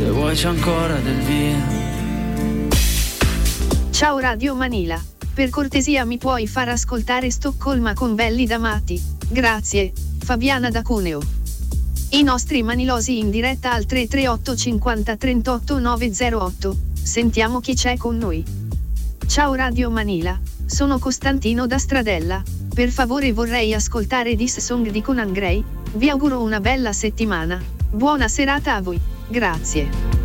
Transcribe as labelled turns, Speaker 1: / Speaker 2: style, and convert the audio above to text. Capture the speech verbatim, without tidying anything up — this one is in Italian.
Speaker 1: Se vuoi c'è ancora del vino.
Speaker 2: Ciao Radio Manila, per cortesia mi puoi far ascoltare Stoccolma con Belli da Matti? Grazie, Fabiana da Cuneo. I nostri manilosi in diretta al tre tre otto cinquanta trentotto nove zero otto, sentiamo chi c'è con noi. Ciao Radio Manila, sono Costantino da Stradella, per favore vorrei ascoltare This Song di Conan Gray, vi auguro una bella settimana, buona serata a voi, grazie.